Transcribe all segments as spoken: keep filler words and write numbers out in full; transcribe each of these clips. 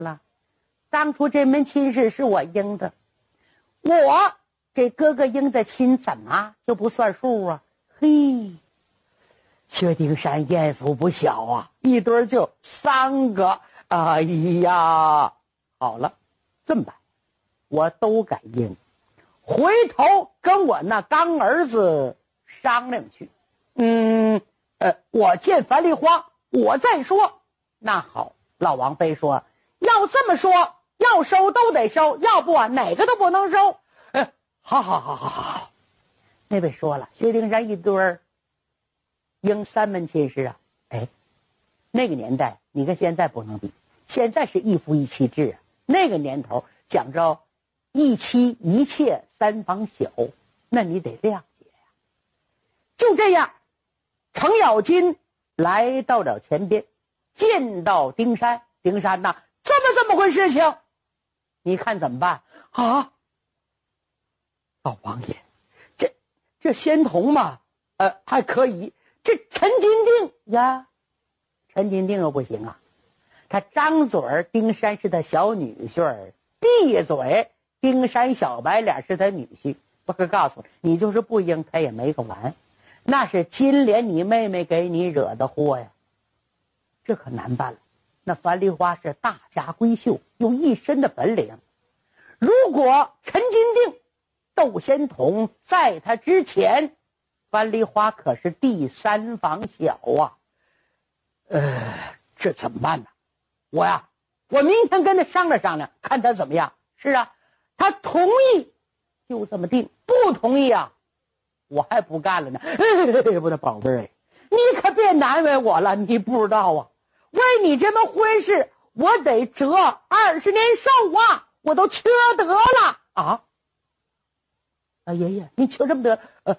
了，当初这门亲事是我应的，我给哥哥应的亲怎么就不算数啊？嘿，薛丁山艳福不小啊，一堆就三个。哎呀，好了，这么办，我都敢应，回头跟我那干儿子商量去。嗯，呃，我见樊梨花，我再说。那好，老王妃说，要这么说，要收都得收，要不啊，哪个都不能收。哎，好好好好好。那位说了，薛丁山一堆儿应三门亲事啊，哎，那个年代你跟现在不能比，现在是一夫一妻制啊，那个年头讲究一妻一妾三房小，那你得谅解呀。就这样，程咬金来到了前边，见到丁山，丁山呐，这么这么回事情，你看怎么办啊？老王爷，这这仙童嘛，呃，还可以。这陈金定呀，陈金定又不行啊，他张嘴儿，丁山是他小女婿儿，闭嘴，丁山小白脸是他女婿。我可告诉你，你就是不应，他也没个完。那是金莲你妹妹给你惹的祸呀，这可难办了。那樊梨花是大家闺秀，有一身的本领。如果陈金定、窦仙童在他之前，樊梨花可是第三房小啊。呃，这怎么办呢？我呀，我明天跟他商量商量，看他怎么样。是啊，他同意就这么定，不同意啊，我还不干了呢。哎，我的宝贝儿，你可别难为我了，你不知道啊，为你这门婚事，我得折二十年寿啊，我都缺德了啊！啊，爷爷，你缺什么德？呃，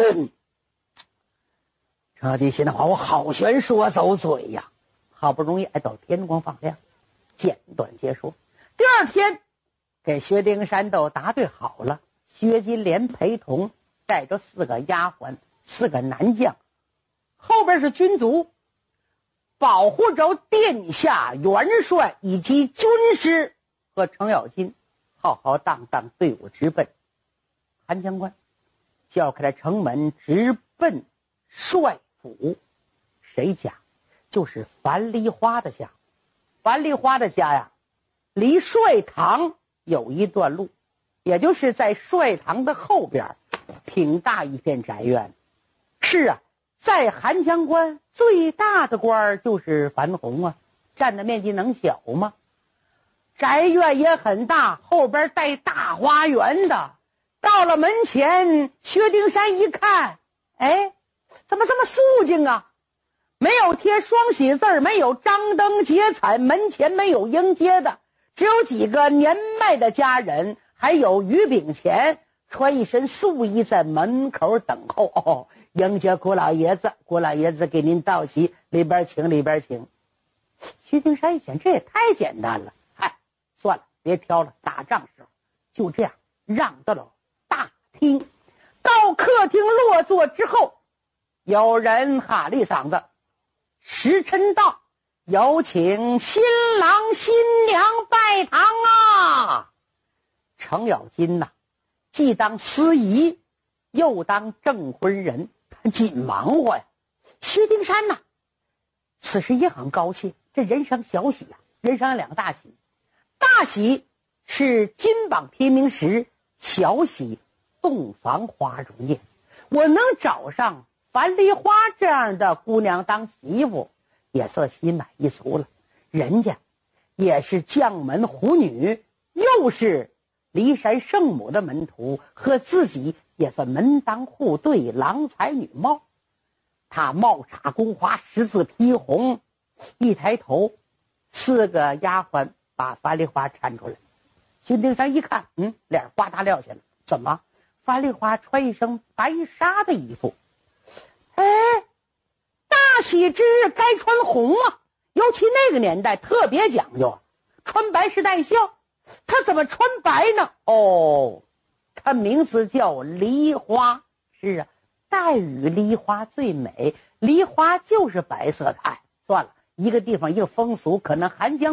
程咬金心的话，我好悬说走嘴呀，好不容易挨到天光放亮，简短结说。第二天给薛丁山都答对好了，薛金莲陪同，带着四个丫鬟，四个男将，后边是军卒，保护着殿下元帅以及军师和程咬金，浩浩荡荡队伍直奔韩江关，叫开了城门，直奔帅府。谁家？就是樊梨花的家。樊梨花的家呀，离帅堂有一段路，也就是在帅堂的后边，挺大一片宅院。是啊，在韩江关最大的官就是樊洪啊，占的面积能小吗？宅院也很大，后边带大花园的。到了门前，薛丁山一看，哎，怎么这么肃静啊？没有贴双喜字，没有张灯结彩，门前没有迎接的，只有几个年迈的家人，还有于炳乾穿一身素衣在门口等候。哦，迎接郭老爷子，郭老爷子给您道喜，里边请，里边请。薛丁山一想，这也太简单了，嗨，算了，别挑了，打仗时候就这样让到了大厅。到客厅落座之后，有人喊了一嗓子，时辰到，有请新郎新娘拜堂啊！程咬金呐、啊，既当司仪又当证婚人，紧忙活呀。薛丁山呐、啊，此时也很高兴，这人生小喜啊，人生两大喜，大喜是金榜题名时，小喜洞房花容宴，我能找上樊梨花这样的姑娘当媳妇，也算心满意足了。人家也是将门虎女，又是骊山圣母的门徒，和自己也算门当户对，郎才女貌。他帽插宫花，十字披红，一抬头，四个丫鬟把樊梨花搀出来。薛丁山一看，嗯，脸呱嗒撂下了。怎么？樊梨花穿一身白纱的衣服。哎，大喜之日该穿红啊，尤其那个年代特别讲究，穿白是带孝。他怎么穿白呢？哦，他名字叫梨花。是啊，黛玉梨花最美，梨花就是白色的。哎，算了，一个地方一个风俗，可能韩江关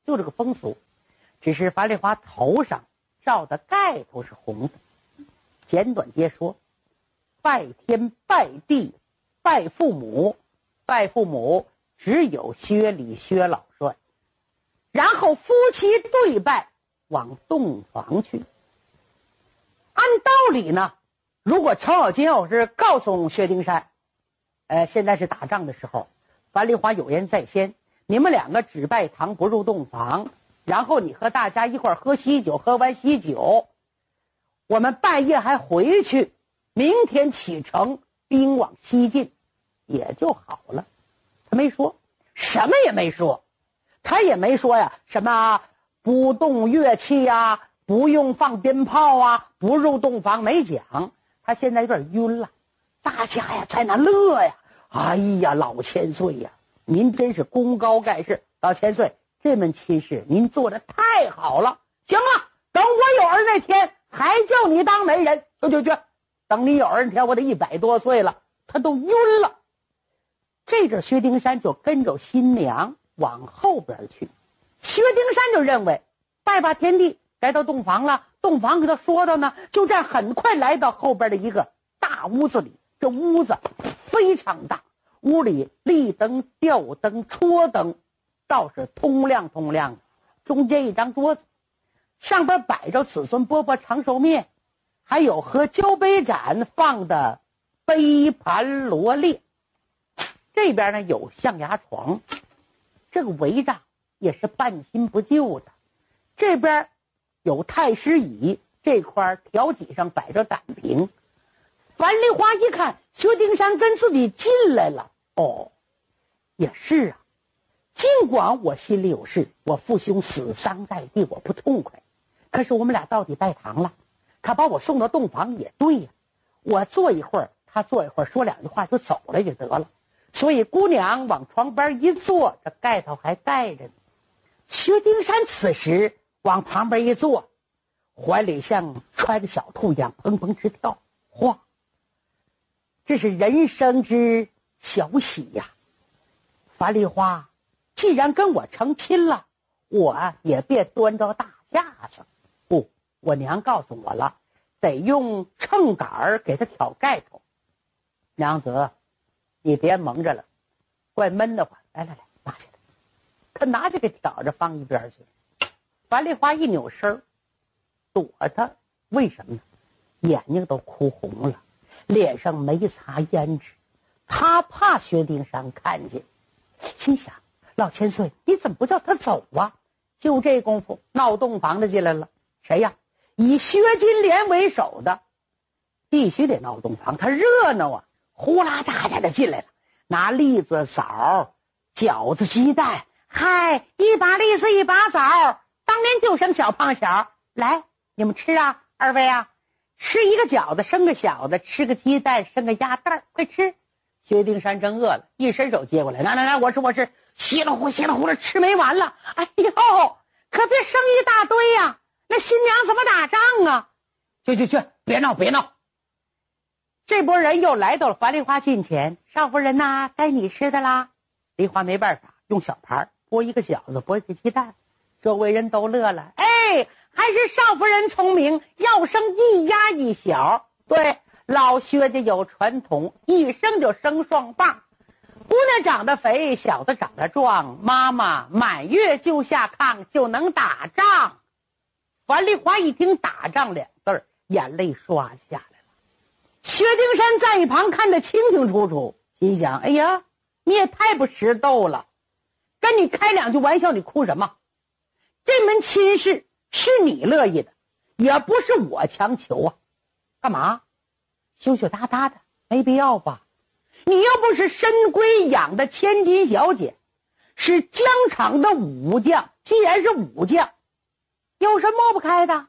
就这个风俗。只是樊丽花头上罩的盖头是红的。简短接说，拜天拜地拜父母，拜父母只有薛礼薛老帅，然后夫妻对拜往洞房去。按道理呢，如果程咬金要是告诉薛丁山，呃，现在是打仗的时候，樊丽花有言在先，你们两个只拜堂不入洞房，然后你和大家一块喝喜酒，喝完喜酒我们半夜还回去，明天启程，兵往西进，也就好了。他没说，什么也没说，他也没说呀，什么不动乐器呀，不用放鞭炮啊，不入洞房，没讲。他现在有点晕了，大家呀在那乐呀，哎呀，老千岁呀，您真是功高盖世，老千岁，这门亲事您做的太好了。行了，等我有儿那天还叫你当媒人，去去去，等你有儿那天我得一百多岁了。他都晕了。这阵薛丁山就跟着新娘往后边去。薛丁山就认为拜把天地，来到洞房了，洞房给他说的呢，就这样很快来到后边的一个大屋子里。这屋子非常大，屋里立灯吊灯戳灯倒是通亮通亮的。中间一张桌子，上边摆着子孙饽饽长寿面，还有和交杯盏放的杯盘罗列。这边呢有象牙床，这个帷帐也是半新不旧的。这边有太师椅，这块条几上摆着胆瓶。樊梨花一看薛丁山跟自己进来了，哦，也是啊，尽管我心里有事，我父兄死伤在地，我不痛快，可是我们俩到底拜堂了，他把我送到洞房也对呀，我坐一会儿他坐一会儿，说两句话就走了就得了。所以姑娘往床边一坐，这盖头还盖着呢。薛丁山此时往旁边一坐，怀里像揣个小兔一样砰砰直跳。嚯，这是人生之小喜呀！樊梨花既然跟我成亲了，我也别端着大架子。不，我娘告诉我了，得用秤杆给他挑盖头。娘子，你别蒙着了，怪闷得慌。来来来，拿起来。他拿起给挑着放一边去。樊梨花一扭身躲他，为什么呢？眼睛都哭红了，脸上没擦胭脂，他怕薛丁山看见，心想老千岁你怎么不叫他走啊？就这功夫闹洞房的进来了。谁呀？以薛金莲为首的，必须得闹洞房，他热闹啊，呼啦大家的进来了，拿栗子枣饺子鸡蛋，嗨，一把栗子一把枣，当年就生小胖小，来你们吃啊，二位啊，吃一个饺子生个小的，吃个鸡蛋生个鸭蛋，快吃。薛丁山真饿了，一伸手接过来，来来来，我吃我吃，稀里糊稀里糊的吃没完了。哎呦，可别生一大堆呀、啊，那新娘怎么打仗啊？去去去，别闹别闹。这波人又来到了樊梨花近前，少夫人呐、啊，该你吃的啦。梨花没办法，用小盘拨一个饺子，拨一个鸡蛋，周围人都乐了。哎，还是少夫人聪明，要生一丫一小。对，老薛家有传统，一生就生双棒，姑娘长得肥，小的长得壮，妈妈满月就下炕，就能打仗。樊梨花一听打仗两字儿，眼泪刷下来了。薛丁山在一旁看得清清楚楚，心想哎呀，你也太不识逗了，跟你开两句玩笑你哭什么？这门亲事是你乐意的，也不是我强求啊。干嘛羞羞答答的，没必要吧？你又不是深闺养的千金小姐，是疆场的武将，既然是武将，有什么抹不开的？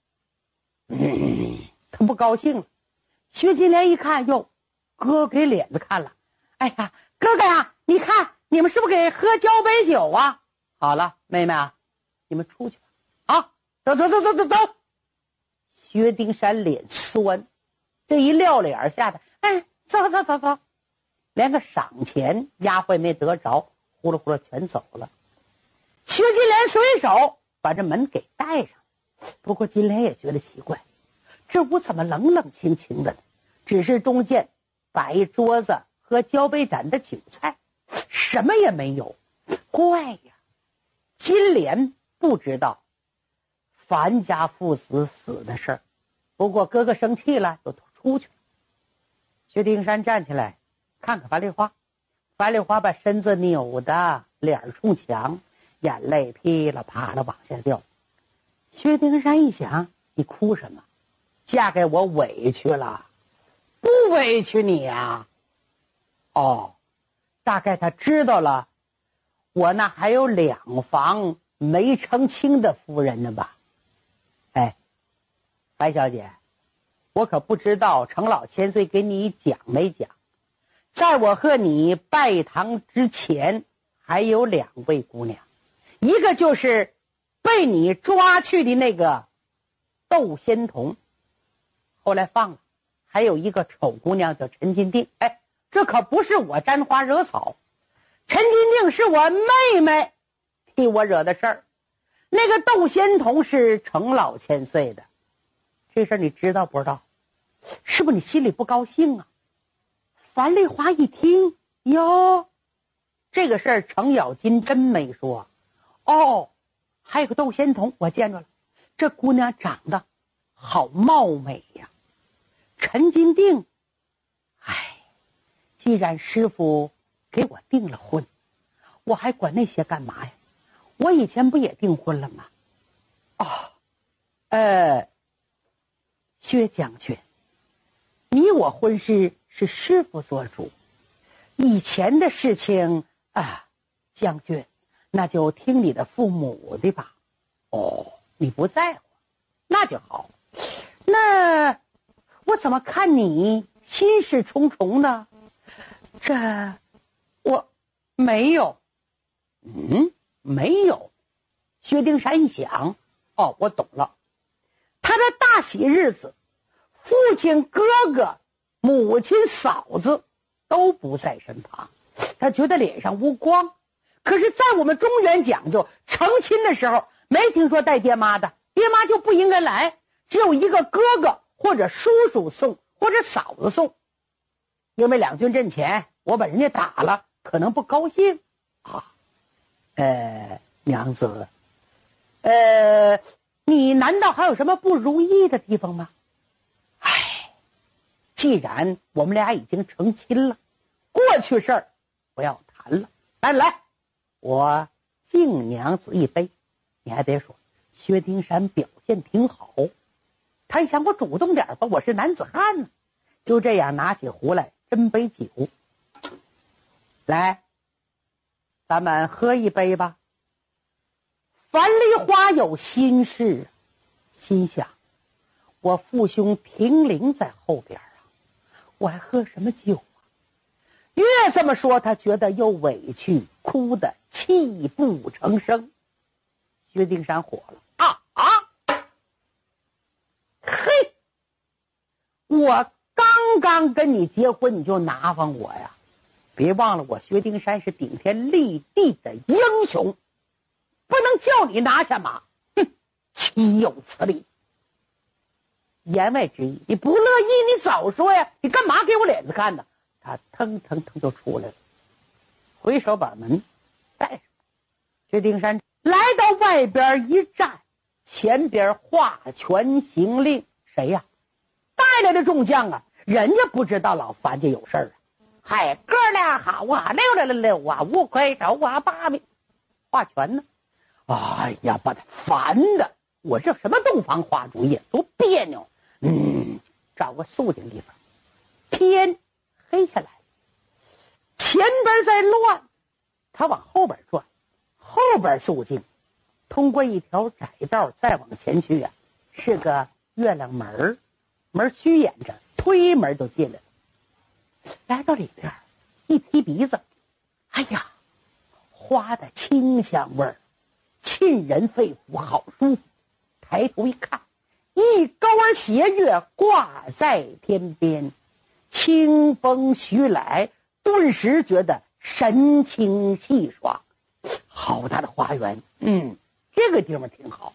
嗯，他不高兴了。薛金莲一看，哟，哥给脸子看了。哎呀，哥哥呀，你看你们是不是给喝交杯酒啊？好了，妹妹啊，你们出去吧。啊，走走走走走走。薛丁山脸酸，这一撂脸下的，哎，走走走走，连个赏钱丫鬟没得着，呼噜呼噜全走了。 薛金莲随手把这门给带上，不过金莲也觉得奇怪，这屋怎么冷冷清清的呢？只是中间摆一桌子和交杯盏的酒菜，什么也没有。怪呀，金莲不知道樊家父子死的事儿。不过哥哥生气了，就出去了。薛丁山站起来看看樊梨花，樊梨花把身子扭的脸冲墙，眼泪噼里啪啦往下掉。薛丁山一想，你哭什么？嫁给我委屈了？不委屈你呀、啊？哦，大概他知道了我那还有两房没成亲的夫人呢吧？哎，白小姐，我可不知道程老千岁给你讲没讲，在我和你拜堂之前还有两位姑娘，一个就是被你抓去的那个窦仙童，后来放了，还有一个丑姑娘叫陈金定。哎，这可不是我沾花惹草，陈金定是我妹妹替我惹的事儿，那个窦仙童是程老千岁的。这事儿你知道不知道？是不是你心里不高兴啊？樊梨花一听，哟，这个事儿程咬金真没说。哦，还有个窦仙童，我见着了，这姑娘长得好貌美呀。陈金定，哎，既然师傅给我订了婚，我还管那些干嘛呀？我以前不也订婚了吗？哦，呃，薛将军，你我婚事是师傅做主，以前的事情啊，将军那就听你的父母的吧。哦，你不在乎，那就好。那我怎么看你心事重重呢？这我没有。嗯，没有。薛丁山一想，哦，我懂了。他的大喜日子，父亲、哥哥、母亲、嫂子都不在身旁，他觉得脸上无光。可是在我们中原讲究，成亲的时候没听说带爹妈的，爹妈就不应该来，只有一个哥哥或者叔叔送，或者嫂子送。因为两军阵前我把人家打了，可能不高兴啊。呃，娘子，呃，你难道还有什么不如意的地方吗？唉，既然我们俩已经成亲了，过去事儿不要谈了。来来，我敬娘子一杯。你还得说薛丁山表现挺好，他一想我主动点吧，我是男子汉呢。就这样拿起壶来斟杯酒，来，咱们喝一杯吧。樊梨花有心事，心想我父兄停灵在后边啊，我还喝什么酒啊？越这么说，他觉得又委屈，哭得泣不成声。薛丁山火了啊啊！嘿，我刚刚跟你结婚，你就拿放我呀？别忘了，我薛丁山是顶天立地的英雄，不能叫你拿下马。哼，岂有此理！言外之意，你不乐意，你早说呀！你干嘛给我脸子看呢？他腾腾腾就出来了，回手把门带上。薛丁山来到外边一站，前边画权行令，谁呀？带来的众将啊，人家不知道老樊家有事儿啊。嗨，哥俩好啊，六六六六啊，五魁首啊，八名画权呢。哎呀，把他烦的，我这什么洞房花烛夜多别扭。嗯，找个肃静地方。天黑下来，前边在乱，他往后边转，后边肃静。通过一条窄道再往前去啊，是个月亮门，门虚掩着，推门就进来了。来到里边一提鼻子，哎呀，花的清香味儿，沁人肺腑，好舒服。抬头一看，一钩斜月挂在天边，清风徐来，顿时觉得神清气爽， 好大的花园，嗯，这个地方挺好。